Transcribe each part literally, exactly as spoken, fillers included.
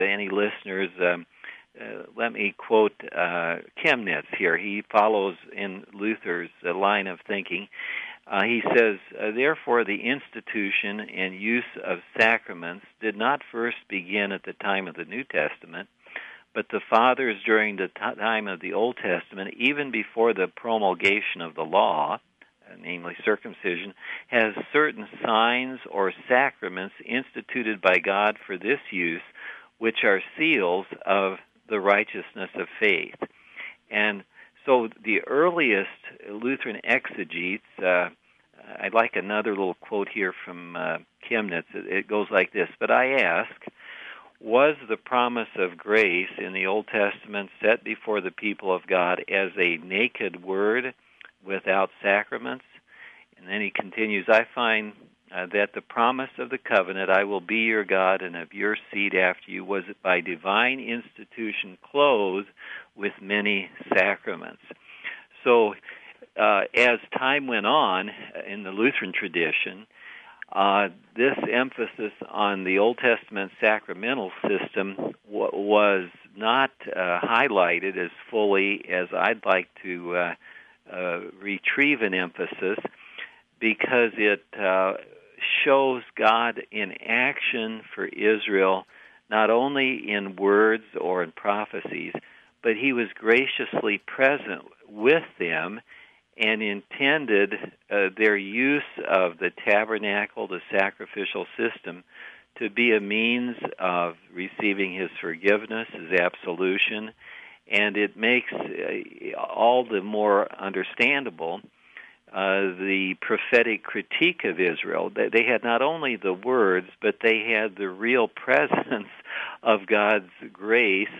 any listeners, um, uh, let me quote uh, Chemnitz here. He follows in Luther's uh, line of thinking. Uh, he says, uh, therefore, the institution and use of sacraments did not first begin at the time of the New Testament, but the fathers during the t- time of the Old Testament, even before the promulgation of the law, uh, namely circumcision, has certain signs or sacraments instituted by God for this use, which are seals of the righteousness of faith. And so the earliest Lutheran exegetes, uh, I'd like another little quote here from uh, Chemnitz. It goes like this, but I ask, was the promise of grace in the Old Testament set before the people of God as a naked word without sacraments? And then he continues, I find uh, that the promise of the covenant, I will be your God and of your seed after you, was by divine institution clothed with many sacraments. So uh, as time went on in the Lutheran tradition, Uh, this emphasis on the Old Testament sacramental system w- was not uh, highlighted as fully as I'd like to uh, uh, retrieve an emphasis, because it uh, shows God in action for Israel, not only in words or in prophecies, but he was graciously present with them and intended uh, their use of the tabernacle, the sacrificial system, to be a means of receiving his forgiveness, his absolution, and it makes uh, all the more understandable uh, the prophetic critique of Israel. They had not only the words, but they had the real presence of God's grace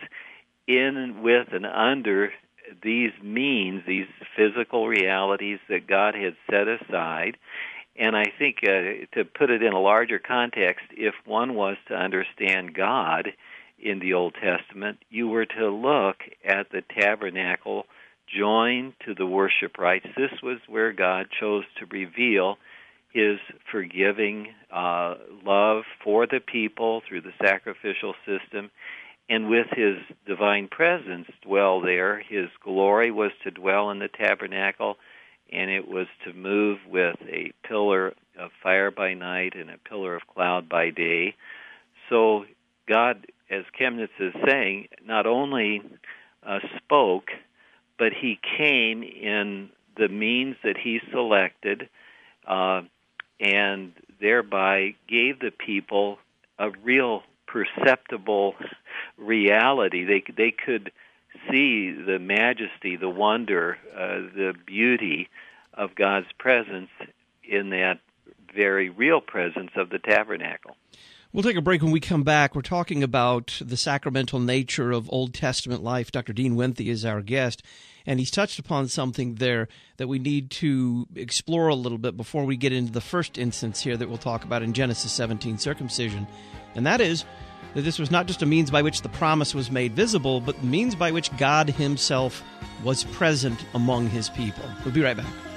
in, with, and under these means, these physical realities that God had set aside. And I think uh, to put it in a larger context, if one was to understand God in the Old Testament, you were to look at the tabernacle joined to the worship rites. This was where God chose to reveal his forgiving uh, love for the people through the sacrificial system, and with his divine presence dwell there. His glory was to dwell in the tabernacle, and it was to move with a pillar of fire by night and a pillar of cloud by day. So God, as Chemnitz is saying, not only uh, spoke, but he came in the means that he selected, uh, and thereby gave the people a real perceptible reality. They they could see the majesty, the wonder, uh, the beauty of God's presence in that very real presence of the tabernacle. We'll take a break. When we come back, we're talking about the sacramental nature of Old Testament life. Doctor Dean Winthe is our guest, and he's touched upon something there that we need to explore a little bit before we get into the first instance here that we'll talk about in Genesis seventeen, circumcision. And that is that this was not just a means by which the promise was made visible, but the means by which God himself was present among his people. We'll be right back.